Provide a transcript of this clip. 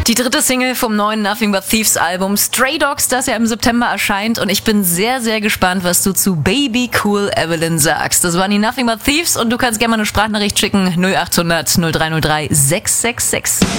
Die dritte Single vom neuen Nothing But Thieves Album Stray Dogs, das ja im September erscheint. Und ich bin sehr, sehr gespannt, was du zu Baby Cool Evelyn sagst. Das waren die Nothing But Thieves und du kannst gerne mal eine Sprachnachricht schicken. 0800 0303 666.